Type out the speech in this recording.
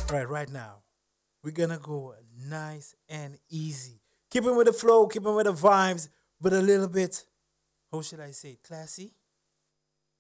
All right, right now, we're gonna go nice and easy. Keeping with the flow, keeping with the vibes, but a little bit, how should I say, classy?